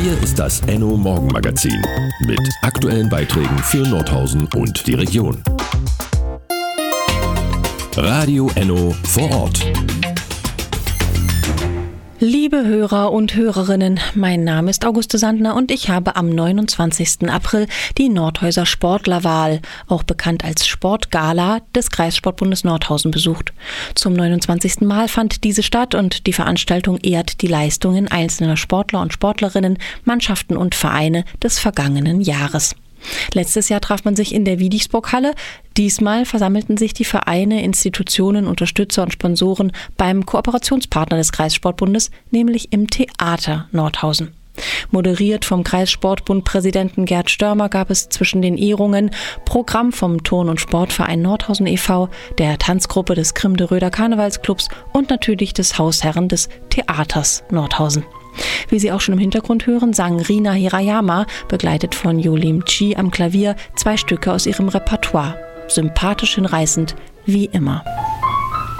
Hier ist das Enno Morgenmagazin mit aktuellen Beiträgen für Nordhausen und die Region. Radio Enno vor Ort. Liebe Hörer und Hörerinnen, mein Name ist Auguste Sandner und ich habe am 29. April die Nordhäuser Sportlerwahl, auch bekannt als Sportgala, des Kreissportbundes Nordhausen besucht. Zum 29. Mal fand diese statt und die Veranstaltung ehrt die Leistungen einzelner Sportler und Sportlerinnen, Mannschaften und Vereine des vergangenen Jahres. Letztes Jahr traf man sich in der Wiedisburg-Halle. Diesmal versammelten sich die Vereine, Institutionen, Unterstützer und Sponsoren beim Kooperationspartner des Kreissportbundes, nämlich im Theater Nordhausen. Moderiert vom Kreissportbund-Präsidenten Gerd Störmer gab es zwischen den Ehrungen Programm vom Turn- und Sportverein Nordhausen e.V., der Tanzgruppe des Krimde-Röder Karnevalsclubs und natürlich des Hausherren des Theaters Nordhausen. Wie Sie auch schon im Hintergrund hören, sang Rina Hirayama, begleitet von Yolim Chi am Klavier, 2 Stücke aus ihrem Repertoire. Sympathisch hinreißend, wie immer.